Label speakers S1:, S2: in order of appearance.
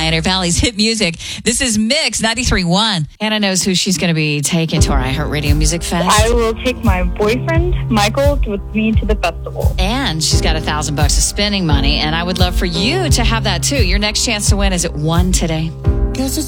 S1: Pioneer Valley's hit music. This is Mix 93.1. Hannah knows who she's going to be taking to our iHeartRadio Music Fest.
S2: I will take my boyfriend, Michael, with me to the festival.
S1: And she's got $1,000 of spending money, and I would love for you to have that too. Your next chance to win is at 1 today.
S3: Guess it's